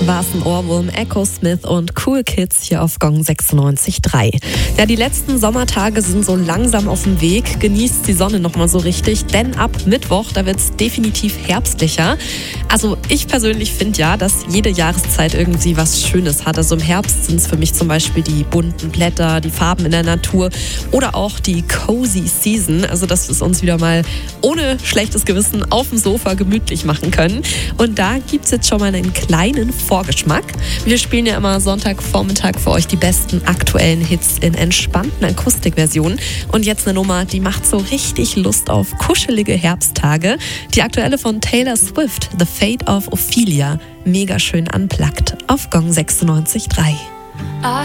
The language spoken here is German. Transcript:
War es ein Ohrwurm, Echo Smith und Cool Kids hier auf Gong 96.3. Ja, die letzten Sommertage sind so langsam auf dem Weg. Genießt die Sonne nochmal so richtig, denn ab Mittwoch, da wird es definitiv herbstlicher. Also ich persönlich finde ja, dass jede Jahreszeit irgendwie was Schönes hat. Also im Herbst sind es für mich zum Beispiel die bunten Blätter, die Farben in der Natur oder auch die Cozy Season. Also dass wir es uns wieder mal ohne schlechtes Gewissen auf dem Sofa gemütlich machen können. Und da gibt es jetzt schon mal einen kleinen Vorgeschmack. Wir spielen ja immer Sonntagvormittag für euch die besten aktuellen Hits in entspannten Akustikversionen. Und jetzt eine Nummer, die macht so richtig Lust auf kuschelige Herbsttage. Die aktuelle von Taylor Swift, The Fate of Ophelia. Mega schön unplugged auf Gong 96.3.